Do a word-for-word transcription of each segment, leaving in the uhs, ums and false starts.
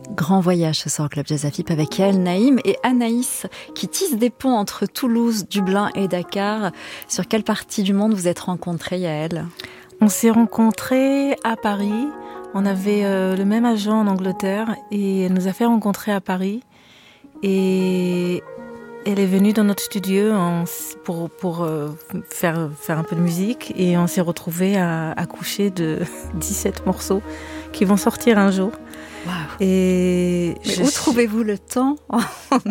Grand voyage ce soir au Club Jazz Afip avec Yael Naïm et Anaïs qui tissent des ponts entre Toulouse, Dublin et Dakar. Sur quelle partie du monde vous êtes rencontrés, Yael ? On s'est rencontrés à Paris. On avait euh, le même agent en Angleterre et elle nous a fait rencontrer à Paris. Et elle est venue dans notre studio en, pour, pour euh, faire, faire un peu de musique et on s'est retrouvés à, à coucher de dix-sept morceaux qui vont sortir un jour. Wow. Et Mais je... où trouvez-vous le temps, Yael ?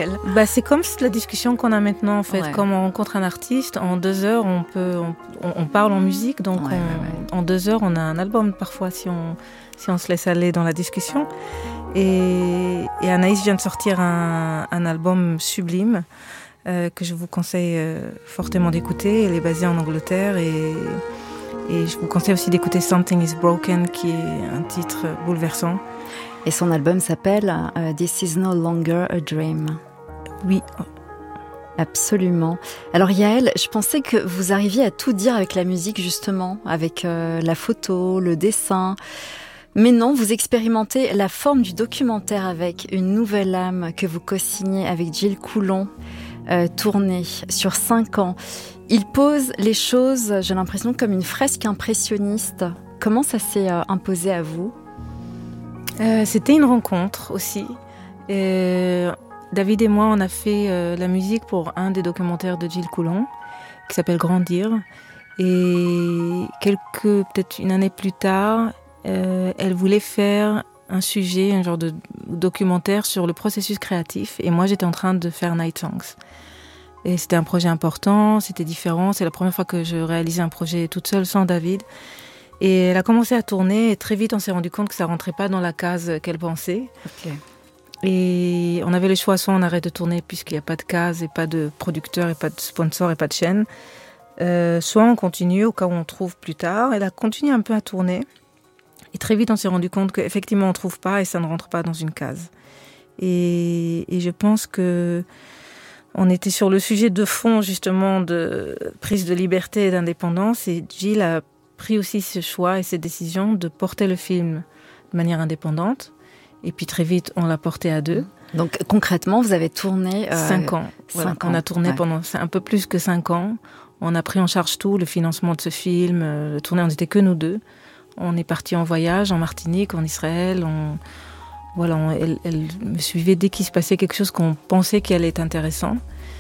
Bah, c'est comme la discussion qu'on a maintenant en fait. Ouais. Comme on rencontre un artiste, en deux heures on peut, on, on parle en musique, donc ouais, on, ouais, ouais. en deux heures on a un album parfois si on, si on se laisse aller dans la discussion. Et, et Anaïs vient de sortir un, un album sublime euh, que je vous conseille euh, fortement d'écouter. Elle est basée en Angleterre et Et je vous conseille aussi d'écouter Something is Broken, qui est un titre bouleversant. Et son album s'appelle uh, This is no longer a dream. Oui. Absolument. Alors Yael, je pensais que vous arriviez à tout dire avec la musique justement, avec euh, la photo, le dessin. Mais non, vous expérimentez la forme du documentaire avec Une nouvelle âme que vous co-signez avec Gilles Coulon, euh, tournée sur cinq ans. Il pose les choses, j'ai l'impression, comme une fresque impressionniste. Comment ça s'est euh, imposé à vous ? euh, C'était une rencontre aussi. Et David et moi, on a fait euh, la musique pour un des documentaires de Gilles Coulon, qui s'appelle Grandir. Et quelques, peut-être une année plus tard, euh, elle voulait faire un sujet, un genre de documentaire sur le processus créatif. Et moi, j'étais en train de faire Night Songs. Et c'était un projet important, c'était différent. C'est la première fois que je réalisais un projet toute seule, sans David. Et elle a commencé à tourner et très vite, on s'est rendu compte que ça rentrait pas dans la case qu'elle pensait. Okay. Et on avait le choix, soit on arrête de tourner puisqu'il n'y a pas de case et pas de producteur et pas de sponsor et pas de chaîne. Euh, soit on continue au cas où on trouve plus tard. Elle a continué un peu à tourner. Et très vite, on s'est rendu compte qu'effectivement, on ne trouve pas et ça ne rentre pas dans une case. Et, et je pense que on était sur le sujet de fond, justement, de prise de liberté et d'indépendance. Et Gilles a pris aussi ce choix et cette décision de porter le film de manière indépendante. Et puis très vite, on l'a porté à deux. Donc concrètement, vous avez tourné... Euh, cinq ans. Voilà. Cinq on ans. a tourné Ouais. pendant un peu plus que cinq ans. On a pris en charge tout, le financement de ce film. Le tournée, on n'était que nous deux. On est partis en voyage en Martinique, en Israël. On... Voilà, on... elle, elle me suivait dès qu'il se passait quelque chose qu'on pensait qui allait être intéressant.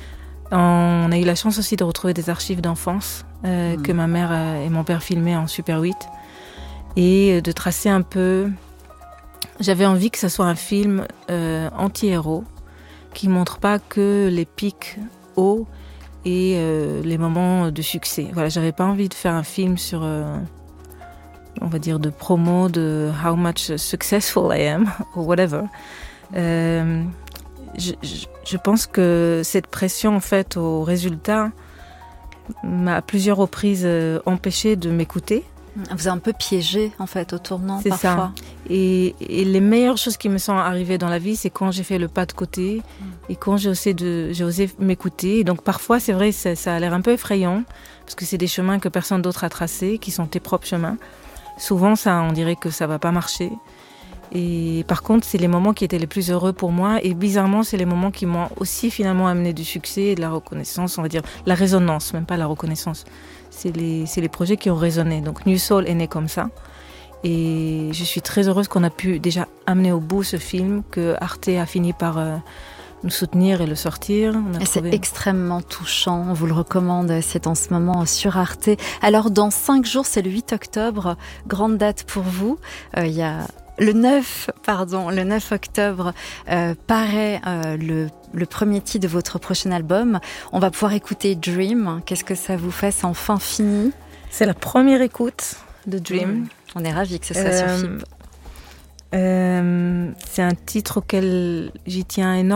On a eu la chance aussi de retrouver des archives d'enfance euh, mmh. que ma mère et mon père filmaient en Super huit et de tracer un peu... J'avais envie que ce soit un film euh, anti-héros qui ne montre pas que les pics hauts et euh, les moments de succès. Voilà, j'avais pas envie de faire un film sur, euh, on va dire, de promo de how much successful I am or whatever. Euh, Je, je, je pense que cette pression en fait au résultat m'a à plusieurs reprises euh, empêché de m'écouter. Vous avez un peu piégé en fait au tournant c'est parfois. Ça. Et, et les meilleures choses qui me sont arrivées dans la vie, c'est quand j'ai fait le pas de côté mm. et quand j'ai osé, de, j'ai osé m'écouter. Et donc parfois, c'est vrai, ça, ça a l'air un peu effrayant parce que c'est des chemins que personne d'autre a tracés, qui sont tes propres chemins. Souvent, ça, on dirait que ça va pas marcher. Et par contre, c'est les moments qui étaient les plus heureux pour moi. Et bizarrement, c'est les moments qui m'ont aussi finalement amené du succès et de la reconnaissance, on va dire, la résonance, même pas la reconnaissance. C'est les, c'est les projets qui ont résonné. Donc New Soul est né comme ça. Et je suis très heureuse qu'on a pu déjà amener au bout ce film, que Arte a fini par euh, nous soutenir et le sortir. On a et trouvé... c'est extrêmement touchant, on vous le recommande, c'est en ce moment sur Arte. Alors dans cinq jours, c'est le huit octobre, grande date pour vous. Euh, il y a... Le neuf, pardon, le neuf octobre euh, paraît euh, le, le premier titre de votre prochain album. On va pouvoir écouter Dream. Qu'est-ce que ça vous fait ? C'est enfin fini ? C'est la première écoute de Dream. Mmh. On est ravis que ce soit euh, sur F I P. Euh, c'est un titre auquel j'y tiens énormément.